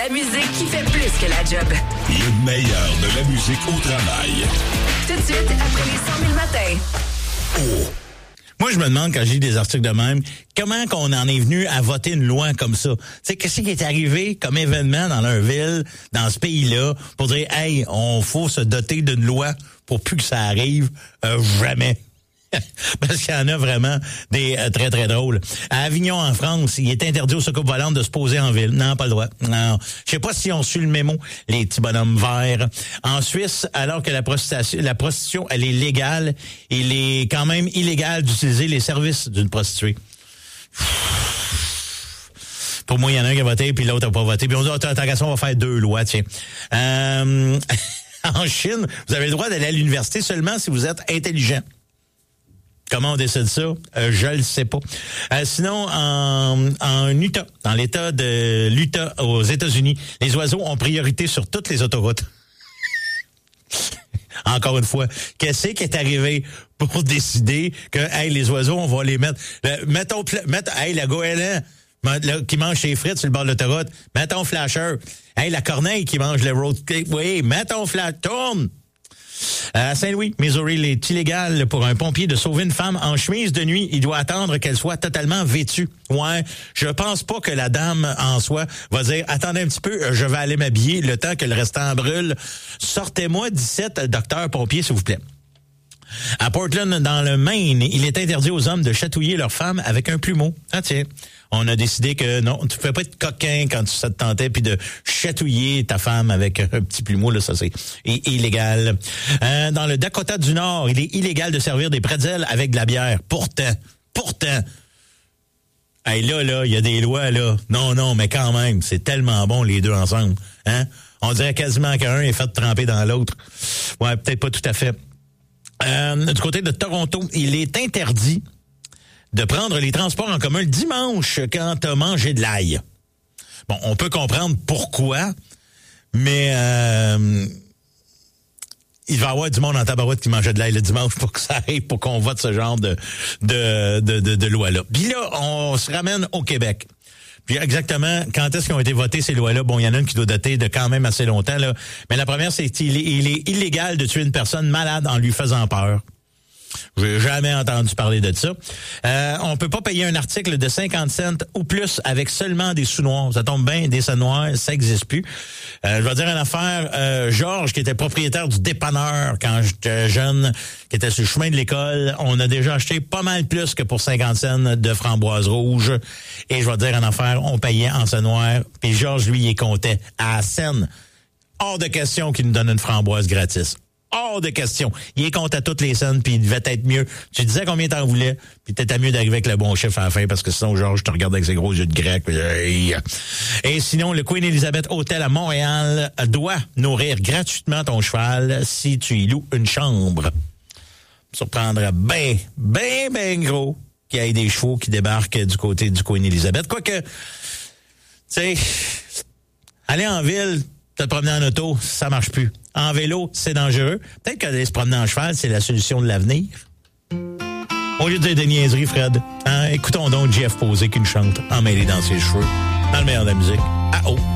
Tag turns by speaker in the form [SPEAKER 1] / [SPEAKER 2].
[SPEAKER 1] La musique qui fait plus que la job.
[SPEAKER 2] Le meilleur de la musique au travail.
[SPEAKER 1] Tout de suite, après les 100 000 matins.
[SPEAKER 2] Oh.
[SPEAKER 3] Moi, je me demande, quand je lis des articles de même, comment qu'on en est venu à voter une loi comme ça? Tu sais, qu'est-ce qui est arrivé comme événement dans leur ville, dans ce pays-là, pour dire, hey, on faut se doter d'une loi pour plus que ça arrive jamais. Parce qu'il y en a vraiment des très, très drôles. À Avignon, en France, il est interdit aux soucoupes volantes de se poser en ville. Non, pas le droit. Non. Je sais pas si on suit le mémo, les petits bonhommes verts. En Suisse, alors que la prostitution, elle est légale, il est quand même illégal d'utiliser les services d'une prostituée. Pour moi, il y en a un qui a voté, puis l'autre n'a pas voté. Puis on dit, tant qu'à ça, on va faire 2 lois, tiens. En Chine, vous avez le droit d'aller à l'université seulement si vous êtes intelligent. Comment on décide ça? Je le sais pas. Sinon, en Utah, dans l'État de l'Utah aux États-Unis, les oiseaux ont priorité sur toutes les autoroutes. Encore une fois, qu'est-ce qui est arrivé pour décider que, hey, les oiseaux, on va les mettre... hey, le goéland qui mange ses frites sur le bord de l'autoroute, mets ton flasher. Hey, la corneille qui mange le road cake, oui, mets ton flash, tourne! À Saint-Louis, Missouri, il est illégal pour un pompier de sauver une femme en chemise de nuit. Il doit attendre qu'elle soit totalement vêtue. Ouais, je pense pas que la dame en soi va dire « Attendez un petit peu, je vais aller m'habiller le temps que le restant brûle. Sortez-moi 17 docteurs pompiers, s'il vous plaît. » À Portland, dans le Maine, il est interdit aux hommes de chatouiller leur femme avec un plumeau. Ah tiens, on a décidé que non, tu ne pouvais pas être coquin quand ça te tentait puis de chatouiller ta femme avec un petit plumeau, là, ça c'est illégal. Dans le Dakota du Nord, il est illégal de servir des pretzels avec de la bière. Pourtant, hey, là, il y a des lois, là. Non, mais quand même, c'est tellement bon les deux ensemble. Hein? On dirait quasiment qu'un est fait tremper dans l'autre. Ouais, peut-être pas tout à fait. Du côté de Toronto, il est interdit de prendre les transports en commun le dimanche quand tu as mangé de l'ail. Bon, on peut comprendre pourquoi, mais il va y avoir du monde en tabarouette qui mangeait de l'ail le dimanche pour que ça arrive, pour qu'on vote ce genre de loi-là. Puis là, on se ramène au Québec. Puis exactement, quand est-ce qu'ils ont été votées ces lois-là? Bon, il y en a une qui doit dater de quand même assez longtemps, là. Mais la première, c'est qu'il est illégal de tuer une personne malade en lui faisant peur. J'ai jamais entendu parler de ça. On peut pas payer un article de 50 cents ou plus avec seulement des sous noirs. Ça tombe bien, des sous noirs, ça existe plus. Je vais dire une affaire. Georges, qui était propriétaire du dépanneur quand j'étais jeune, qui était sur le chemin de l'école, on a déjà acheté pas mal plus que pour 50 cents de framboises rouges. Et je vais dire une affaire, on payait en sous noir. Puis Georges, lui, il comptait à la scène. Hors de question qu'il nous donne une framboise gratis. Hors de question. Il est compte à toutes les scènes, puis il devait être mieux. Tu disais combien t'en voulais, puis t'étais mieux d'arriver avec le bon chiffre à la fin, parce que sinon, Georges, je te regarde avec ses gros yeux de grec. Et sinon, le Queen Elizabeth Hotel à Montréal doit nourrir gratuitement ton cheval si tu y loues une chambre. Ça me surprendrait ben gros qu'il y ait des chevaux qui débarquent du côté du Queen Elizabeth. Quoique, tu sais, aller en ville, te promener en auto, ça marche plus. En vélo, c'est dangereux. Peut-être qu'aller se promener en cheval, c'est la solution de l'avenir. Au lieu de dire des niaiseries, Fred, hein, écoutons donc Jeff Posey qui nous chante emmêlé dans ses cheveux, dans le meilleur de la musique. Ah oh!